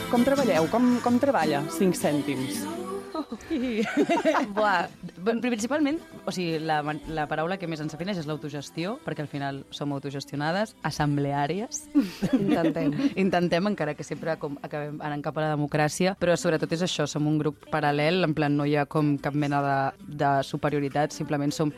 Com treballeu? Com treballa 5 cèntims? Buah. Principalment, o sigui, la paraula que més ens defineix és l'autogestió, perquè al final som autogestionades, assembleàries. Intentem, encara que sempre acabem anant cap a la democràcia, però sobretot és això, som un grup paral·lel, en plan no hi ha com cap mena de superioritat, simplement som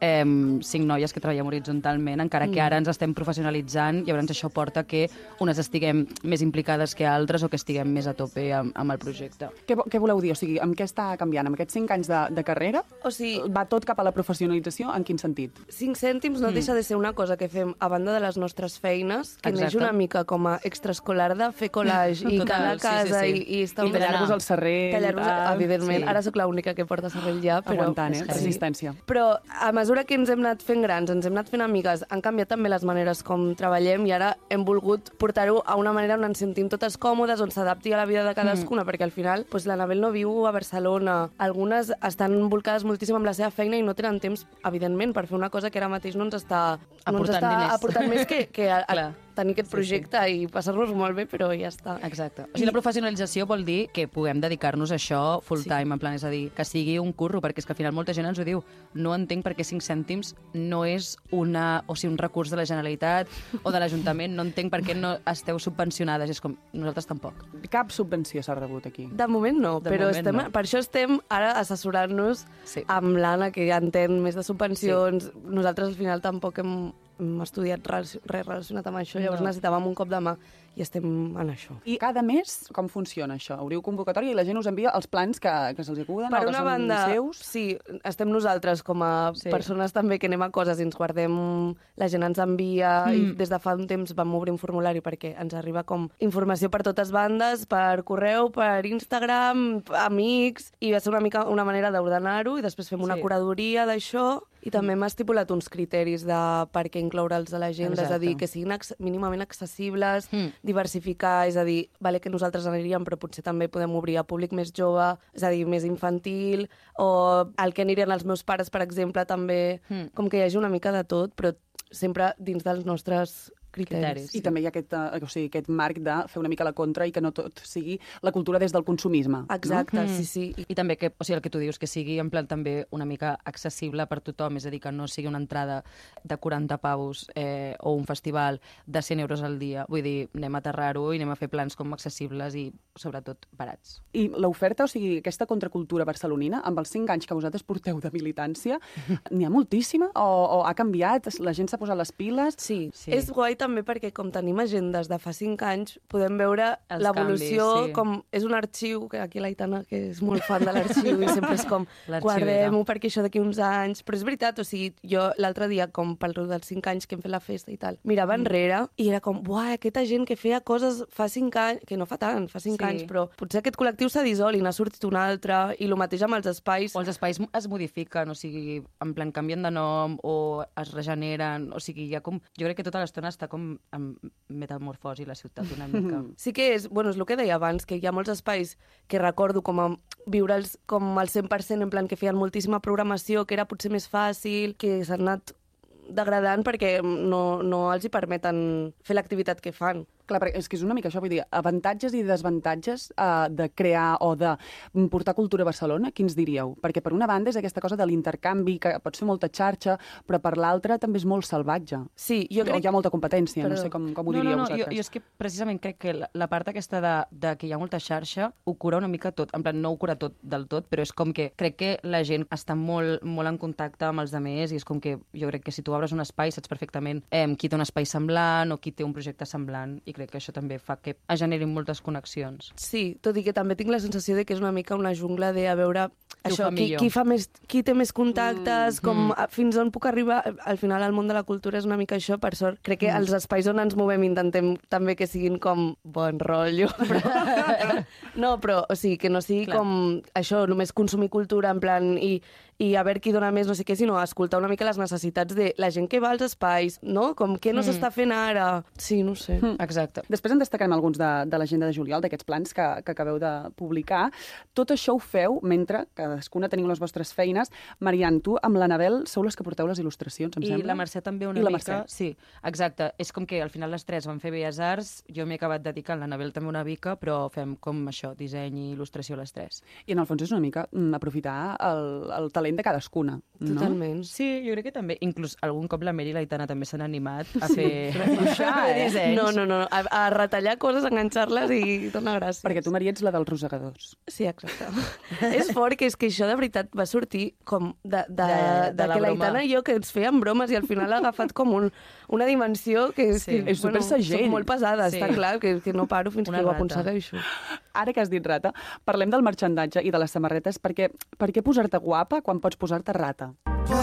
5 noies que treballem horitzontalment, encara que ara ens estem professionalitzant, i llavors això porta que unes estiguem més implicades que altres o que estiguem més a tope amb el projecte. Què voleu dir? O sigui, amb què està canviant? Amb aquests 5 anys de carrera? O sigui, va tot cap a la professionalització? En quin sentit? 5 cèntims no deixa de ser una cosa que fem a banda de les nostres feines, que neix una mica com a extraescolar de fer collage i quedar a casa i estar... I tallar-vos el serrell. Evidentment, ara sóc l'única que porta serrell ja, però... Aguantant, resistència. Però a mesura que ens hem anat fent grans, ens hem anat fent amigues, han canviat també les maneres com treballem i ara hem volgut portar-ho a una manera on ens sentim totes còmodes, on s'adapti a la vida de cadascuna, perquè al final l'Anabel no viu a Barcelona. Algunes estan volcades moltíssim amb la seva feina i no tenen temps, evidentment, per fer una cosa que ara mateix no ens està aportant més que tenir aquest projecte i passar-nos molt bé, però ja està. Exacte. O sigui, la professionalització vol dir que puguem dedicar-nos a això full time, en plan, és a dir, que sigui un curro, perquè és que al final molta gent ens ho diu. No entenc per què 5 cèntims no és un recurs de la Generalitat o de l'Ajuntament, no entenc per què no esteu subvencionades, és com, nosaltres tampoc. Cap subvenció s'ha rebut aquí. De moment no, però per això estem ara assessorant-nos amb l'Anna, que ja entén més de subvencions. Nosaltres al final tampoc hem estudiat res relacionat amb això, llavors necessitàvem un cop de mà i estem en això. I cada mes com funciona això? Obriu convocatòria i la gent us envia els plans que se'ls acuden o que són seus? Sí, estem nosaltres com a persones també que anem a coses i ens guardem, la gent ens envia i des de fa un temps vam obrir un formulari perquè ens arriba com informació per totes bandes, per correu, per Instagram, amics, i va ser una mica una manera d'ordenar-ho i després fem una curadoria d'això i també hem estipulat uns criteris de per què incloure'ls a l'agenda, és a dir, que siguin mínimament accessibles, diversificar, és a dir, vale que nosaltres aniríem, però potser també podem obrir a públic més jove, és a dir, més infantil, o el que anirien els meus pares, per exemple, també, com que hi hagi una mica de tot, però sempre dins dels nostres criteris. I també hi ha aquest marc de fer una mica la contra i que no tot sigui la cultura des del consumisme. Exacte, sí. I també que, o sigui, el que tu dius, que sigui en plan també una mica accessible per tothom, és a dir, que no sigui una entrada de 40 pavos o un festival de 100 euros al dia. Vull dir, anem a aterrar-ho i anem a fer plans com accessibles i, sobretot, barats. I l'oferta, o sigui, aquesta contracultura barcelonina, amb els 5 anys que vosaltres porteu de militància, n'hi ha moltíssima? O ha canviat? La gent s'ha posat les piles? Sí. És guai també perquè com tenim agendes de fa 5 anys podem veure l'evolució, com és un arxiu, que aquí l'Aitana, que és molt fan de l'arxiu i sempre és com guardem-ho perquè això d'aquí uns anys, però és veritat, o sigui, jo l'altre dia, com pel dels 5 anys que hem fet la festa i tal, mirava enrere i era com, buah, aquesta gent que feia coses fa 5 anys, que no fa tant, fa 5 anys, però potser aquest col·lectiu s'ha dissolt i n'ha sortit un altre, i el mateix amb els espais. O els espais es modifiquen, o sigui, en plan canvien de nom o es regeneren, o sigui, hi ha com... Jo crec que tota l'estona està com amb metamorfosi la ciutat una mica. Sí que és el que deia abans, que hi ha molts espais que recordo com a viure'ls com al 100%, en plan que feien moltíssima programació, que era potser més fàcil, que s'han anat degradant perquè no els hi permeten fer l'activitat que fan. Clar, perquè és que és una mica això, vull dir, avantatges i desavantatges de crear o de portar cultura a Barcelona, quins diríeu? Perquè per una banda és aquesta cosa de l'intercanvi, que pot ser molta xarxa, però per l'altra també és molt salvatge. Sí, jo crec... Hi ha molta competència, no sé com ho diríeu vosaltres. Jo és que precisament crec que la part aquesta de que hi ha molta xarxa ho cura una mica tot, en plan no ho cura tot del tot, però és com que crec que la gent està molt en contacte amb els altres i és com que jo crec que si tu obres un espai saps perfectament qui té un espai semblant o qui té un projecte semblant, i crec que això també fa que es generin moltes connexions. Sí, tot i que també tinc la sensació de que és una mica una jungla de a veure això, qui té més contactes, fins on puc arribar. Al final el món de la cultura és una mica això, per sort. Crec que els espais on ens movem intentem també que siguin com bon rotllo. No, però o sigui, que no sigui com això, només consumir cultura en plan i i a veure qui dona més, no sé què, sinó escoltar una mica les necessitats de la gent que va als espais, no? Com què no s'està fent ara. Sí, no sé. Exacte. Després en destacarem alguns de l'agenda de juliol, d'aquests plans que acabeu de publicar. Tot això ho feu mentre cadascuna teniu les vostres feines. Marian, tu amb l'Anabel sou les que porteu les il·lustracions, em sembla? I la Mercè també una mica. Sí, exacte. És com que al final les tres van fer Belles Arts, jo m'he acabat dedicant, l'Anabel també una mica, però fem com això, disseny i il·lustració les tres. I en el fons és una mica aprofitar el talent de cadascuna, no? Totalment. Sí, jo crec que també. Inclús algun cop la Meri i l'Aitana també s'han animat a fer dissenys. No. A retallar coses, enganxar-les i donar gràcies. Perquè tu, Maria, ets la dels rosegadors. Sí, exacte. És fort que és que això de veritat va sortir com de la que l'Aitana i jo que ens fèiem bromes i al final ha agafat com una dimensió que és, Sí. És supersegell. Soc molt pesada, Sí. està clar, que no paro fins Una que ho rata. aconsegueixo. Ara que has dit rata, parlem del marxandatge i de les samarretes, perquè per què posar-te guapa quan pots posar-te rata?